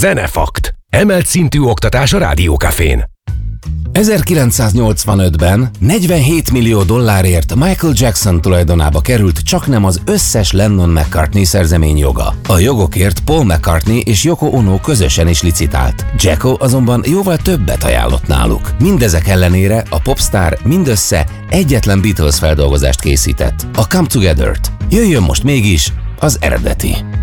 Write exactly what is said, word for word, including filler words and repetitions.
Zenefakt. Emelt szintű oktatás a Rádiókafén. ezerkilencszáznyolcvanötben negyvenhét millió dollárért Michael Jackson tulajdonába került csaknem az összes Lennon-McCartney szerzemény joga. A jogokért Paul McCartney és Yoko Ono közösen is licitált. Jacko azonban jóval többet ajánlott náluk. Mindezek ellenére a popstar mindössze egyetlen Beatles feldolgozást készített, a Come Together-t. Jöjjön most mégis az eredeti.